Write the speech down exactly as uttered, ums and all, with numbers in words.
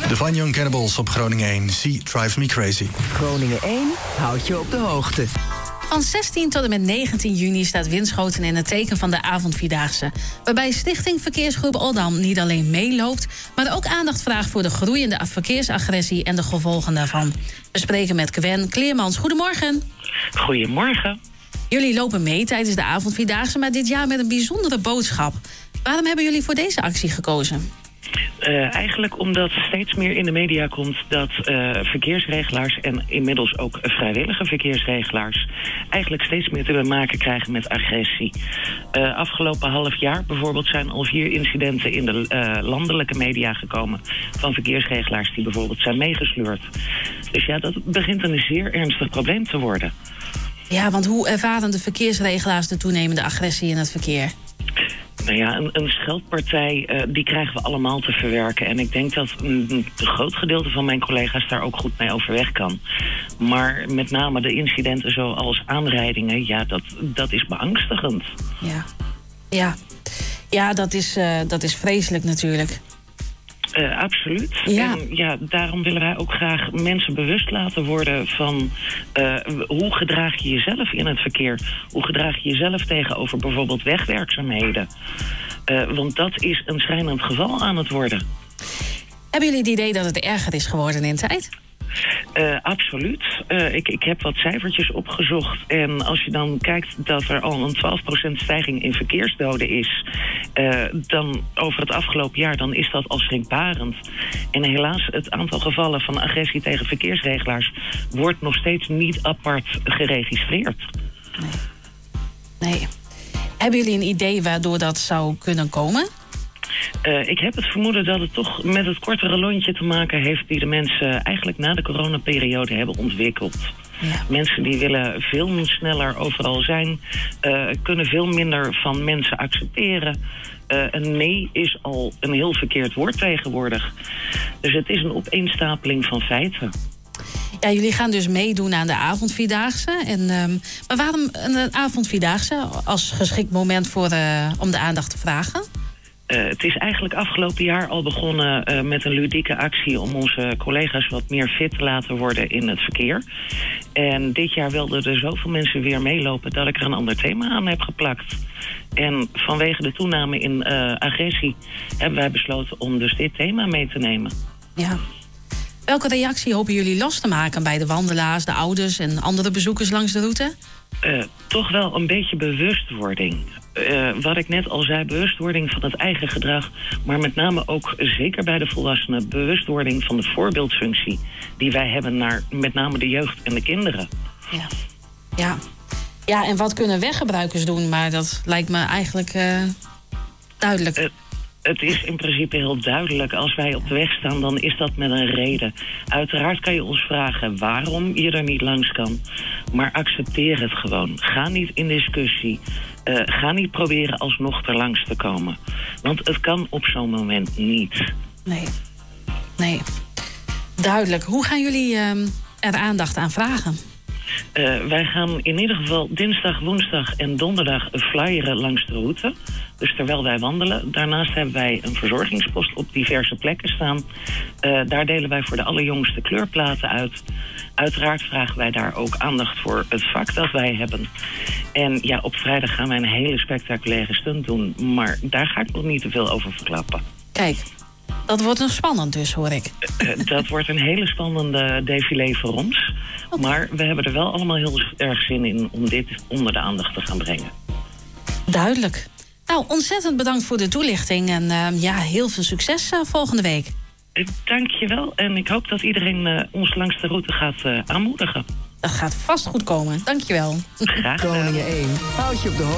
De Van Young Cannibals op Groningen één. Sea Drives Me Crazy. Groningen één houdt je op de hoogte. Van zestien tot en met negentien juni staat Winschoten in het teken van de avondvierdaagse. Waarbij Stichting Verkeersgroep Oldam niet alleen meeloopt, maar ook aandacht vraagt voor de groeiende verkeersagressie en de gevolgen daarvan. We spreken met Gwen Kleermans. Goedemorgen. Goedemorgen. Jullie lopen mee tijdens de avondvierdaagse, maar dit jaar met een bijzondere boodschap. Waarom hebben jullie voor deze actie gekozen? Uh, eigenlijk omdat steeds meer in de media komt dat uh, verkeersregelaars en inmiddels ook vrijwillige verkeersregelaars eigenlijk steeds meer te maken krijgen met agressie. Uh, afgelopen half jaar bijvoorbeeld zijn al vier incidenten in de uh, landelijke media gekomen van verkeersregelaars die bijvoorbeeld zijn meegesleurd. Dus ja, dat begint een zeer ernstig probleem te worden. Ja, want hoe ervaren de verkeersregelaars de toenemende agressie in het verkeer? Nou ja, een, een scheldpartij, uh, die krijgen we allemaal te verwerken. En ik denk dat een, een groot gedeelte van mijn collega's daar ook goed mee overweg kan. Maar met name de incidenten zoals aanrijdingen, ja, dat, dat is beangstigend. Ja, ja. ja dat, is, uh, dat is vreselijk natuurlijk. Uh, absoluut. Ja. En ja, daarom willen wij ook graag mensen bewust laten worden van uh, hoe gedraag je jezelf in het verkeer? Hoe gedraag je jezelf tegenover bijvoorbeeld wegwerkzaamheden? Uh, want dat is een schrijnend geval aan het worden. Hebben jullie het idee dat het erger is geworden in tijd? Uh, absoluut. Uh, ik, ik heb wat cijfertjes opgezocht. En als je dan kijkt dat er al een twaalf procent stijging in verkeersdoden is, Uh, dan over het afgelopen jaar, dan is dat al schrikbarend. En helaas, het aantal gevallen van agressie tegen verkeersregelaars wordt nog steeds niet apart geregistreerd. Nee. nee. Hebben jullie een idee waardoor dat zou kunnen komen? Uh, ik heb het vermoeden dat het toch met het kortere lontje te maken heeft die de mensen eigenlijk na de coronaperiode hebben ontwikkeld. Ja. Mensen die willen veel sneller overal zijn, uh, kunnen veel minder van mensen accepteren. Uh, een nee is al een heel verkeerd woord tegenwoordig. Dus het is een opeenstapeling van feiten. Ja, jullie gaan dus meedoen aan de avondvierdaagse. En, um, maar waarom een avondvierdaagse als geschikt moment voor, uh, om de aandacht te vragen? Uh, het is eigenlijk afgelopen jaar al begonnen uh, met een ludieke actie om onze collega's wat meer fit te laten worden in het verkeer. En dit jaar wilden er zoveel mensen weer meelopen dat ik er een ander thema aan heb geplakt. En vanwege de toename in uh, agressie hebben wij besloten om dus dit thema mee te nemen. Ja. Welke reactie hopen jullie los te maken bij de wandelaars, de ouders en andere bezoekers langs de route? Uh, toch wel een beetje bewustwording. Uh, wat ik net al zei, bewustwording van het eigen gedrag, maar met name ook zeker bij de volwassenen bewustwording van de voorbeeldfunctie die wij hebben naar met name de jeugd en de kinderen. Ja, ja. ja en wat kunnen weggebruikers doen? Maar dat lijkt me eigenlijk uh, duidelijk. Uh, Het is in principe heel duidelijk. Als wij op de weg staan, dan is dat met een reden. Uiteraard kan je ons vragen waarom je er niet langs kan. Maar accepteer het gewoon. Ga niet in discussie. Uh, ga niet proberen alsnog er langs te komen. Want het kan op zo'n moment niet. Nee. Nee. Duidelijk. Hoe gaan jullie uh, er aandacht aan vragen? Uh, wij gaan in ieder geval dinsdag, woensdag en donderdag flyeren langs de route. Dus terwijl wij wandelen. Daarnaast hebben wij een verzorgingspost op diverse plekken staan. Uh, daar delen wij voor de allerjongste kleurplaten uit. Uiteraard vragen wij daar ook aandacht voor het vak dat wij hebben. En ja, op vrijdag gaan wij een hele spectaculaire stunt doen. Maar daar ga ik nog niet te veel over verklappen. Kijk, dat wordt een spannend dus, hoor ik. Uh, dat wordt een hele spannende défilé voor ons. Okay. Maar we hebben er wel allemaal heel erg zin in om dit onder de aandacht te gaan brengen. Duidelijk. Nou, ontzettend bedankt voor de toelichting. En uh, ja, heel veel succes uh, volgende week. Dank je wel. En ik hoop dat iedereen uh, ons langs de route gaat uh, aanmoedigen. Dat gaat vast goed komen. Dank je wel. Graag gedaan. Groningen één. Houd je op de hoogte.